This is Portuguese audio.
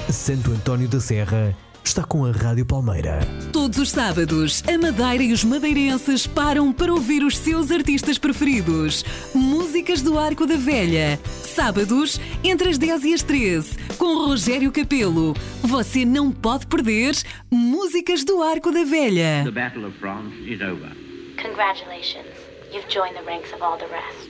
Santo António da Serra está com a Rádio Palmeira. Todos os sábados, a Madeira e os madeirenses param para ouvir os seus artistas preferidos. Músicas do Arco da Velha. Sábados, entre as 10 e as 13, com Rogério Capelo. Você não pode perder Músicas do Arco da Velha. The Battle of France is over. Congratulations. You've joined the ranks of all the rest.